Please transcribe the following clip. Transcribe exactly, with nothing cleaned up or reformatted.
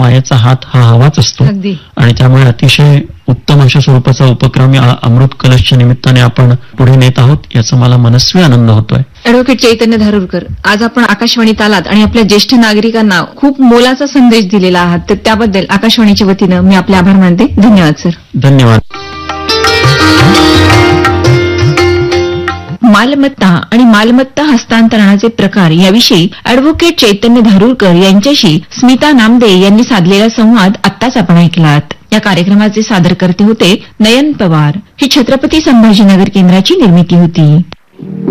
मायेचा हात हा हवाच असतो अगदी. आणि त्यामुळे अतिशय उत्तम अशा स्वरूपाचा उपक्रम या अमृत कलशच्या निमित्ताने आपण पुढे नेत आहोत, याचा मला मनस्वी आनंद होतोय. ॲडव्होकेट चैतन्य धारूरकर, आज आपण आकाशवाणीत आलात आणि आपल्या ज्येष्ठ नागरिकांना खूप मोलाचा संदेश दिलेला आहात, तर त्याबद्दल आकाशवाणीच्या वतीनं मी आपले आभार मानते. धन्यवाद सर. धन्यवाद. मालमत्ता आणि मालमत्ता हस्तांतरणाचे प्रकार याविषयी ॲडव्होकेट चैतन्य धारूरकर यांच्याशी स्मिता नामदे यांनी साधलेला संवाद आत्ताच आपण ऐकलात. या कार्यक्रमाचे सादरकर्ते होते नयन पवार. ही छत्रपती संभाजीनगर केंद्राची निर्मिती होती.